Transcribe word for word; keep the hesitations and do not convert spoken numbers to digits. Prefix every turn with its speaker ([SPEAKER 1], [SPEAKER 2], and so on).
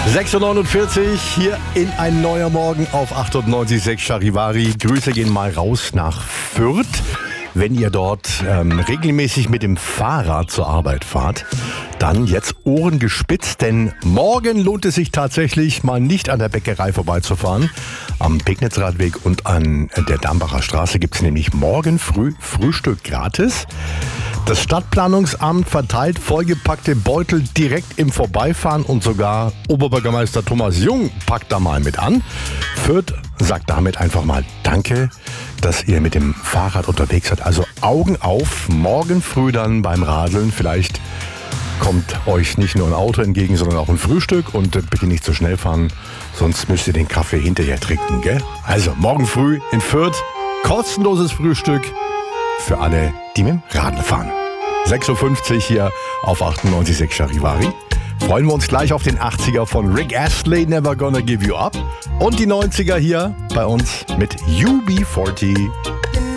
[SPEAKER 1] sechs Uhr neunundvierzig, hier in ein neuer Morgen auf achtundneunzig Komma sechs Charivari. Grüße gehen mal raus nach Fürth. Wenn ihr dort ähm, regelmäßig mit dem Fahrrad zur Arbeit fahrt, dann jetzt Ohren gespitzt, denn morgen lohnt es sich tatsächlich mal nicht an der Bäckerei vorbeizufahren. Am Pegnitzradweg und an der Dambacher Straße gibt es nämlich morgen früh Frühstück gratis. Das Stadtplanungsamt verteilt vollgepackte Beutel direkt im Vorbeifahren und sogar Oberbürgermeister Thomas Jung packt da mal mit an. Fürth sagt damit einfach mal Danke, dass ihr mit dem Fahrrad unterwegs seid. Also Augen auf, morgen früh dann beim Radeln. Vielleicht kommt euch nicht nur ein Auto entgegen, sondern auch ein Frühstück. Und bitte nicht zu schnell fahren, sonst müsst ihr den Kaffee hinterher trinken, gell? Also morgen früh in Fürth, kostenloses Frühstück für alle, die mit dem Radl fahren. sechs Uhr fünfzig hier auf achtundneunzig Komma sechs Charivari. Freuen wir uns gleich auf den achtziger von Rick Astley, Never Gonna Give You Up. Und die neunziger hier bei uns mit U B vierzig.